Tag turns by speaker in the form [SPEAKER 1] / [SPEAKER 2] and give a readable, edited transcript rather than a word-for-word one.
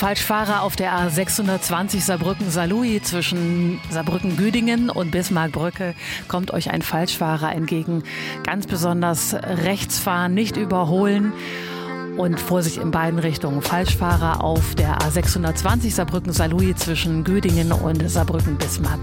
[SPEAKER 1] Falschfahrer auf der A620 Saarbrücken-Saarlouis zwischen Saarbrücken-Güdingen und Bismarckbrücke kommt euch ein Falschfahrer entgegen. Ganz besonders rechts fahren, nicht überholen und Vorsicht in beiden Richtungen. Falschfahrer auf der A620 Saarbrücken-Saarlouis zwischen Güdingen und Saarbrücken-Bismarck.